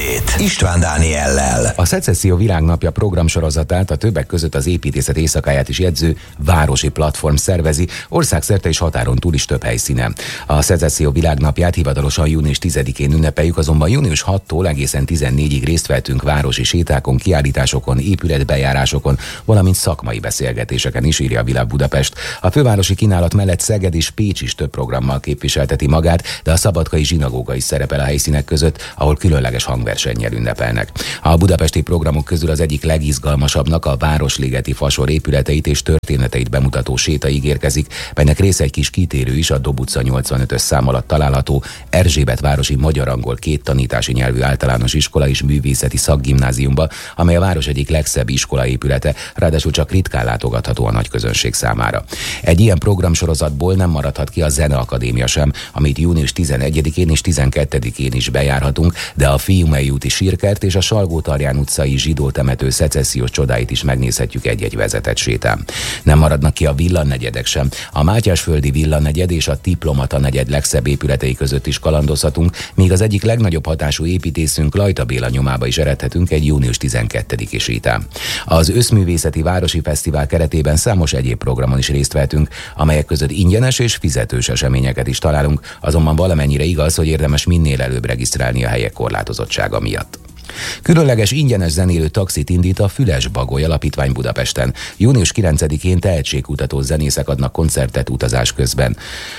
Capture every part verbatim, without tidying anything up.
hét István Dániellel. A Szecesszió világnapja programsorozatát, a többek között az építészet éjszakáját is jegyző városi platform szervezi, országszerte és határon túl is több helyszínen. A Szecesszió világnapját hivatalosan június tizedikén ünnepeljük, azonban június hatodikától egészen tizennégyig részt vettünk városi sétákon, kiállításokon, épületbejárásokon, valamint szakmai beszélgetéseken is, írja a Világ Budapest. A fővárosi kínálat mellett Szeged és Pécs is több programmal képviselteti magát, de a szabadkai zsinagóga is szerepel a helyszínek között, ahol különleges hangversennyel ünnepelnek. A budapesti programok közül az egyik legizgalmasabbnak a Városligeti Fasor épületeit és történeteit bemutató séta ígérkezik, melynek része egy kis kitérő is a Dob utca nyolcvanötös szám alatt található Erzsébetvárosi magyar-angol két tanítási nyelvű általános iskola és művészeti szakgimnáziumba, amely a város egyik legszebb iskolaépülete, ráadásul csak ritkán látogatható a nagy közönség számára. Egy ilyen programsorozatból nem maradhat ki a Zeneakadémia sem, amit június tizenegyedikén és tizenkettedikén is bejárhatunk, de a Fiumei úti sírkert és a Salgótarján utcai zsidó temető szecessziós csodáit is megnézhetjük egy-egy vezetett sétán. Nem maradnak ki a villanegyedek sem. A Mátyásföldi villanegyed és a Diplomata negyed legszebb épületei között is kalandozhatunk, míg az egyik legnagyobb hatású építészünk Lajta Béla nyomába is eredhetünk egy június tizenkettediki sétán. Az Összművészeti Városi Fesztivál keretében számos egyéb programon is részt vehetünk, amelyek között ingyenes és fizetős eseményeket is találunk, azonban valamennyire igaz, hogy érdemes minél előbb regisztrálni a helyek korlátozottsága miatt. Különleges ingyenes zenélő taxit indít a Füles Bagoly Alapítvány Budapesten. június kilencedikén tehetségkutató zenészek adnak koncertet utazás közben.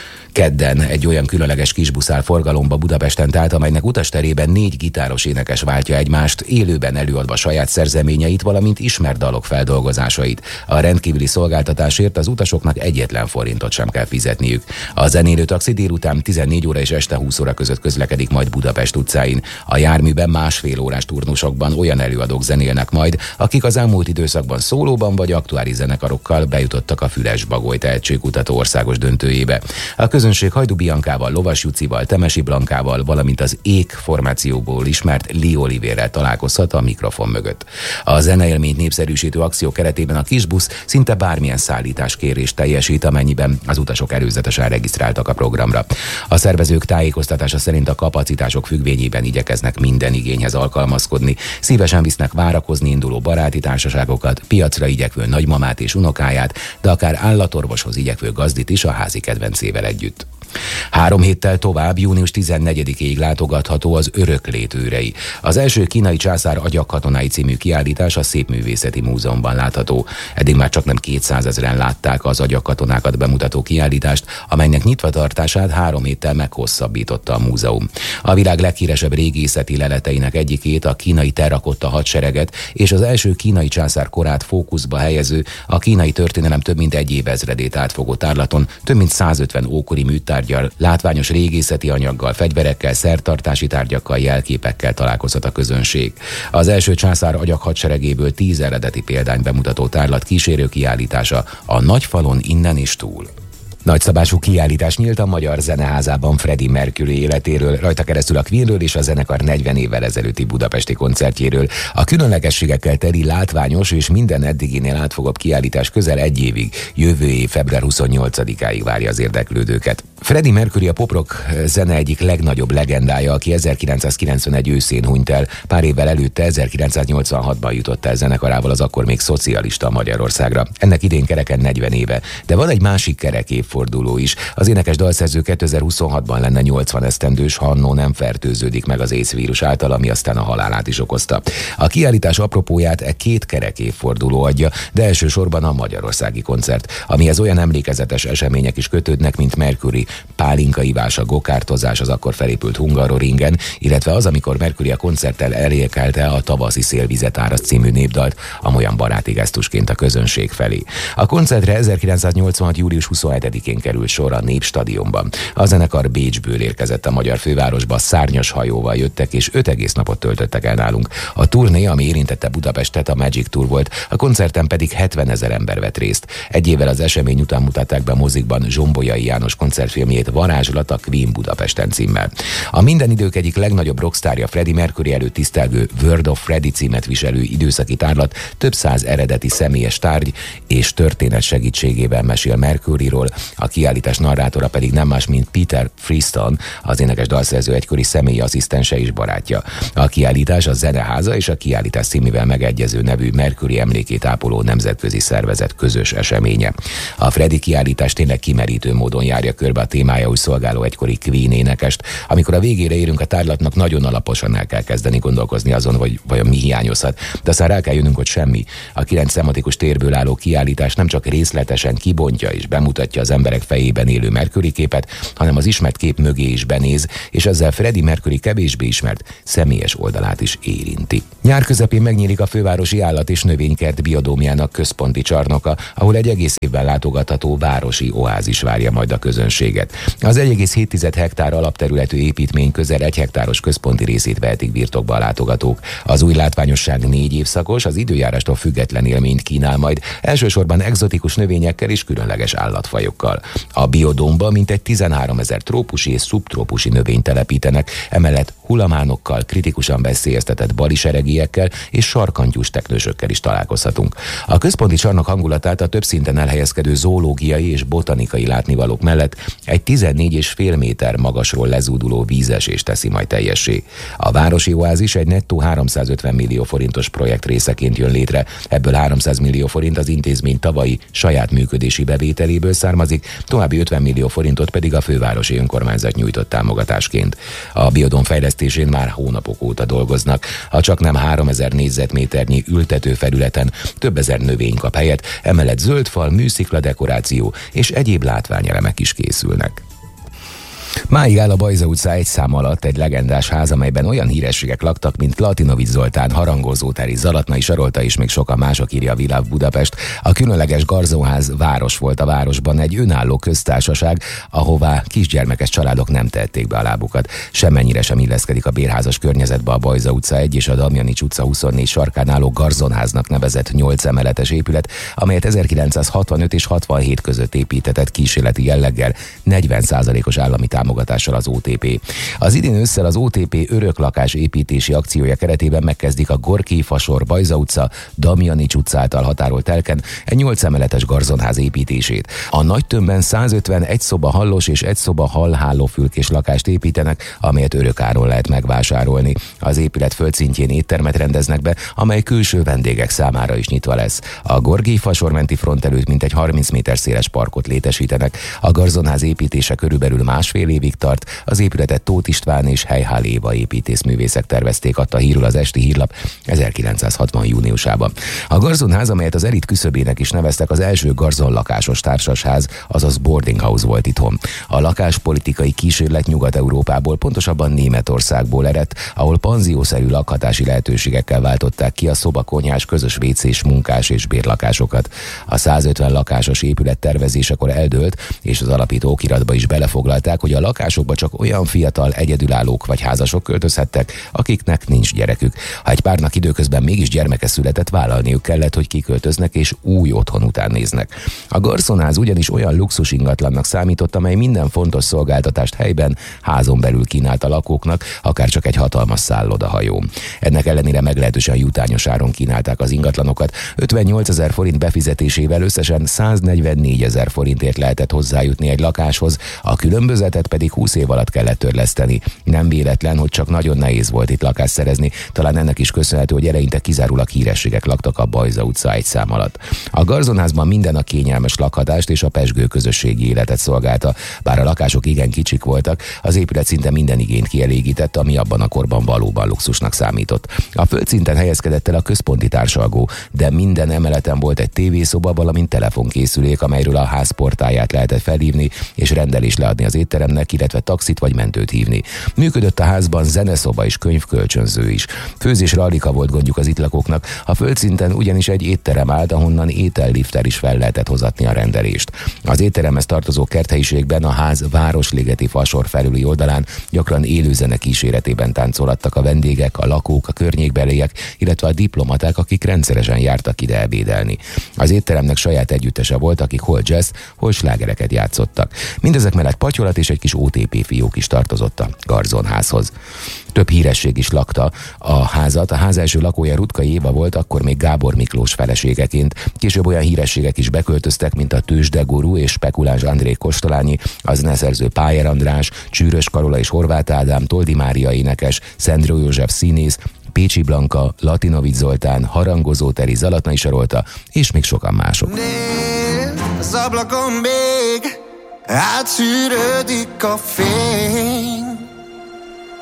Kedden egy olyan különleges kisbusz áll forgalomba Budapesten tehát, amelynek utasterében négy gitáros énekes váltja egymást, élőben előadva saját szerzeményeit, valamint ismert dalok feldolgozásait. A rendkívüli szolgáltatásért az utasoknak egyetlen forintot sem kell fizetniük. A zenélő taxi délután tizennégy óra és este húsz óra között közlekedik majd Budapest utcáin. A járműben másfél órás turnusokban olyan előadók zenélnek majd, akik az elmúlt időszakban szólóban vagy aktuális zenekarokkal bejutottak a Füles Bagoly tehetségkutató országos döntőjébe. A közönség Hajdú Biancával, Lovas Jucival, Temesi Blankával, valamint az Ék formációból ismert Lee Olivérrel találkozhat a mikrofon mögött. A zeneélményt népszerűsítő akció keretében a kisbusz szinte bármilyen szállításkérést teljesít, amennyiben az utasok előzetesen regisztráltak a programra. A szervezők tájékoztatása szerint a kapacitások függvényében igyekeznek minden igényhez alkalmazkodni, szívesen visznek várakozni induló baráti társaságokat, piacra igyekvő nagymamát és unokáját, de akár állatorvoshoz igyekvő gazdit is a házi kedvencével együtt. Három héttel tovább, június tizennegyedikéig látogatható az Öröklét őrei. Az első kínai császár agyagkatonái című kiállítás a Szépművészeti Múzeumban látható. Eddig már csak nem kétszázezren látták az agyagkatonákat bemutató kiállítást, amelynek nyitvatartását három héttel meghosszabbította a múzeum. A világ leghíresebb régészeti leleteinek egyikét, a kínai terrakotta hadsereget és az első kínai császár korát fókuszba helyező, a kínai történelem több mint egy évezredét átfogó tárlaton több mint százötven ókori műtárgyal, látványos régészeti anyaggal, fegyverekkel, szertartási tárgyakkal, jelképekkel találkozhat a közönség. Az első császár agyag hadseregéből tíz eredeti példány bemutató tárlat kísérő kiállítása a Nagyfalon innen és túl. Nagyszabású kiállítás nyílt a Magyar Zeneházában Freddie Mercury életéről, rajta keresztül a Queenről és a zenekar negyven évvel ezelőtti budapesti koncertjéről. A különlegességekkel teli látványos és minden eddiginél átfogóbb kiállítás közel egy évig, jövő év február huszonnyolcadikáig várja az érdeklődőket. Freddie Mercury a poprock zene egyik legnagyobb legendája, aki ezerkilencszázkilencvenegy őszén hunyt el, pár évvel előtte ezerkilencszáznyolcvanhatban jutott el zenekarával az akkor még szocialista Magyarországra. Ennek idén kereken negyven éve, de van egy másik kerek évforduló is. Az énekes dalszerző kétezer-huszonhatban lenne nyolcvan esztendős, ha annó nem fertőződik meg az ész vírus által, ami aztán a halálát is okozta. A kiállítás apropóját e két kerek évforduló adja, de elsősorban a magyarországi koncert, amihez olyan emlékezetes események is kötődnek, mint Mercury pálinkaivás, a gokártozás az akkor felépült Hungaroringen, illetve az, amikor Mercury a koncerttel elénekelte a Tavaszi szélvizet áraszt című népdalt, amolyan baráti gesztusként a közönség felé. A koncertre ezerkilencszáznyolcvanhat július huszonhetedikén került sor a Népstadionban. A zenekar Bécsből érkezett a magyar fővárosba, szárnyas hajóval jöttek, és öt egész napot töltöttek el nálunk. A turné, ami érintette Budapestet, a Magic Tour volt, a koncerten pedig hetvenezer ember vett részt. Egy évvel az esemény után mutatták be a mozikban Zsombolyai János koncertfilmjét, Varázslat a Queen Budapesten címmel. A minden idők egyik legnagyobb rockstárja Freddie Mercury előtt tisztelgő World of Freddie címet viselő időszaki tárlat több száz eredeti személyes tárgy és történet segítségével mesél Mercuryról, A kiállítás narrátora pedig nem más, mint Peter Freeston, az énekes dalszerző egykori személyi asszisztense és barátja. A kiállítás a Zeneháza és a Kiállítás címével megegyező nevű Mercury emlékét ápoló nemzetközi szervezet közös eseménye. A Freddie kiállítás tényleg kimerítő módon járja körbe a témájául szolgáló egykori Queen énekest. Amikor a végére érünk a tárlatnak, nagyon alaposan el kell kezdeni gondolkozni azon, hogy vajon mi hiányozhat. De aztán rá kell jönnünk, hogy semmi. A kilenc szematikus térből álló kiállítás nem csak részletesen kibontja és bemutatja az emberek fejében élő Mercury képet, hanem az ismert kép mögé is benéz, és ezzel Freddie Mercury kevésbé ismert személyes oldalát is érinti. Nyár közepén megnyílik a fővárosi állat- és növénykert biodómjának központi csarnoka, ahol egy egész évben látogatható városi oázis várja majd a közönséget. Az egy egész hét hektár alapterületű építmény közel egy hektáros központi részét vehetik birtokba a látogatók. Az új látványosság négy évszakos, az időjárástól független élményt kínál majd, elsősorban egzotikus növényekkel és különleges állatfajokkal. A biodómba mintegy tizenháromezer trópusi és szubtrópusi növényt telepítenek, emellett hulamánokkal, kritikusan veszélyeztetett baliseregiekkel és sarkantyús teknősökkel is találkozhatunk. A központi csarnok hangulatát a több szinten elhelyezkedő zoológiai és botanikai látnivalók mellett egy tizennégy és fél méter magasról lezúduló vízesés teszi majd teljessé. A városi oázis egy nettó háromszázötven millió forintos projekt részeként jön létre, ebből háromszáz millió forint az intézmény tavalyi saját működési bevételéből származik, további ötven millió forintot pedig a fővárosi önkormányzat nyújtott támogatásként. A biodóm fejlesztésén már hónapok óta dolgoznak. A csaknem háromezer négyzetméternyi ültető felületen több ezer növény kap helyet, emellett zöldfal, műszikla dekoráció és egyéb látványelemek is készülnek. Máig áll a Bajza utca egy szám alatt egy legendás ház, amelyben olyan hírességek laktak, mint Latinovics Zoltán, Harangozó Teri, Zalatnai Sarolta és még sokan mások, írja a Világ Budapest. A különleges Garzonház város volt a városban, egy önálló köztársaság, ahová kisgyermekes családok nem tették be a lábukat. Semmennyire sem illeszkedik a bérházas környezetbe a Bajza utca egy és a Damjanics utca huszonnégy sarkán álló Garzonháznak nevezett nyolc emeletes épület, amelyet ezerkilencszázhatvanöt és hatvanhét között építetett kísérleti jelleggel negyven százalékos állami támogatással az o té pé. Az idén ősszel az o té pé öröklakás építési akciója keretében megkezdik a Gorki, Fasor, Bajza utca, Damjanics utca által határolt telken egy nyolc emeletes Garzonház építését. A nagy tömbben százötven egy szoba hallos és egy szoba hal-hálófülkés lakást építenek, amelyet örökáron lehet megvásárolni. Az épület földszintjén éttermet rendeznek be, amely külső vendégek számára is nyitva lesz. A Gorki Fasor menti front előtt mintegy harminc méter széles parkot létesítenek. A Garzonház építése körülbelül másfél évig tart, az épületet Tóth István és Helyhál Éva építészművészek tervezték, adta hírül az Esti Hírlap ezerkilencszázhatvan júniusában. A Garzonház, amelyet az elit küszöbének is neveztek, az első Garzon lakásos társasház, azaz boarding house volt itthon. A lakáspolitikai kísérlet Nyugat-Európából, pontosabban Németországból eredt, ahol panziószerű lakhatási lehetőségekkel váltották ki a szobakonyhás, közös vécés, munkás és bérlakásokat. A százötven lakásos épület tervezésekor eldőlt, és az alapító okiratba is belefoglalták, hogy a lakásokba csak olyan fiatal egyedülállók vagy házasok költözhettek, akiknek nincs gyerekük. Ha egy párnak időközben mégis gyermeke született, vállalniuk kellett, hogy kiköltöznek és új otthon után néznek. A Garzonház ugyanis olyan luxus ingatlannak számított, amely minden fontos szolgáltatást helyben, házon belül kínált a lakóknak, akár csak egy hatalmas szállodahajó. Ennek ellenére meglehetősen jutányos áron kínálták az ingatlanokat. ötvennyolcezer forint befizetésével összesen száznegyvennégyezer forintért lehetett hozzájutni egy lakáshoz, a különbözetet pedig húsz év alatt kellett törleszteni. Nem véletlen, hogy csak nagyon nehéz volt itt lakást szerezni, talán ennek is köszönhető, hogy eleinte kizárólag hírességek laktak a Bajza utca egy szám alatt. A Garzonházban minden a kényelmes lakhatást és a pezsgő közösségi életet szolgálta. Bár a lakások igen kicsik voltak, az épület szinte minden igényt kielégített, ami abban a korban valóban luxusnak számított. A földszinten helyezkedett el a központi társalgó, de minden emeleten volt egy tévészoba, valamint telefonkészülék, amelyről a ház portáját lehetett felhívni és rendelés leadni az étteremnek, illetve taxit vagy mentőt hívni. Működött a házban zeneszoba és könyvkölcsönző is. Főzésre alig volt gondjuk az itt lakóknak, a földszinten ugyanis egy étterem állt, ahonnan étellifter is fel lehetett hozatni a rendelést. Az étteremhez tartozó kerthelyiségben a ház városligeti Fasor felüli oldalán gyakran élőzene kíséretében táncolattak a vendégek, a lakók, a környékbeliek, illetve a diplomaták, akik rendszeresen jártak ide ebédelni. Az étteremnek saját együttese volt, akik hol jazz, hol slágereket játszottak. Mindezek mellett patyolat és egy kis kis o té pé fiók is tartozott a garzonházhoz. Több híresség is lakta a házat. A ház első lakója Rutkai Éva volt, akkor még Gábor Miklós feleségeként. Később olyan hírességek is beköltöztek, mint a tőzsdegurú és spekuláns André Kostolányi, a zeneszerző Pájer András, Csűrös Karola és Horváth Ádám, Toldi Mária énekes, Szendró József színész, Pécsi Blanka, Latinovics Zoltán, Harangozó Teri, Zalatnai Sarolta, és még sokan mások. Nézd, az ablakon még átszűrődik a fény,